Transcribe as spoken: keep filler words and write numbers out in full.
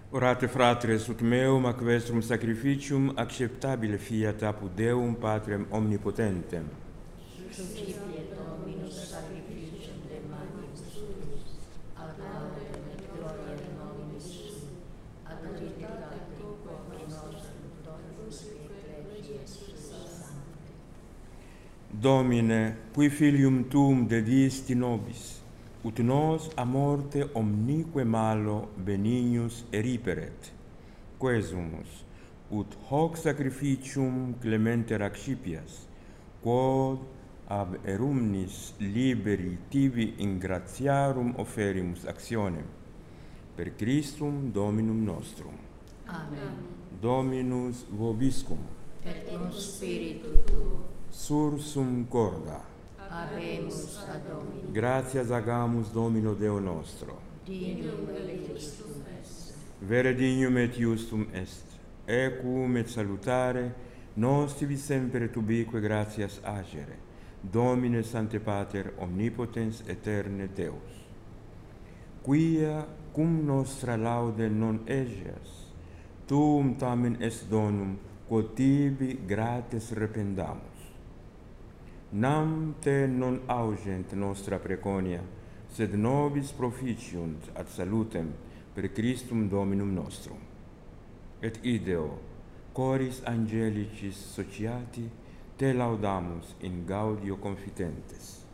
Orate fratres ut meum ac vestrum sacrificium acceptabile fiat apud Deum Patrem omnipotentem. Suscipiet Dominus sacrificium de manibus tuis, ad laudem et gloriam nominis sui, ad unitate quoque nostrum Dominus et Ecclesiae sui sancte. Domine, qui filium tuum dedisti nobis, ut nos a morte omnique malo benignus eriperet, quesumus, ut hoc sacrificium clementer accipias, quod ab erumnis liberi tibi in gratiarum oferimus actionem, per Christum Dominum nostrum. Amen. Dominus vobiscum. Et cum spiritu tuo, Sursum corda. habemus ad Dominum. Gratias agamus Domino Deo nostro. Dignum et justum est. Vere dignum et justum est. Equum et salutare, nos tibi semper tubique gratias agere. Domine Sancte Pater omnipotens aeterne Deus. Quia cum nostra laude non egeas, tuum tamen est donum, quod tibi gratis rependamus. Nam te non augent nostra preconia, sed nobis proficiunt ad salutem per Christum Dominum nostrum. Et ideo, coris angelicis sociati, te laudamus in gaudio confitentes.